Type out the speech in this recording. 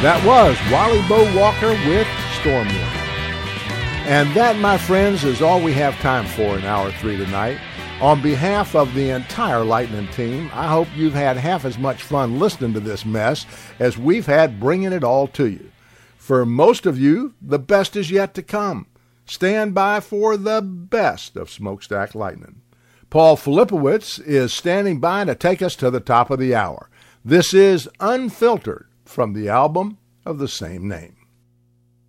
That was Wally Bo Walker with Storm Warning. And that, my friends, is all we have time for in Hour 3 tonight. On behalf of the entire Lightning team, I hope you've had half as much fun listening to this mess as we've had bringing it all to you. For most of you, the best is yet to come. Stand by for the best of Smokestack Lightning. Paul Filipowicz is standing by to take us to the top of the hour. This is Unfiltered from the album of the same name.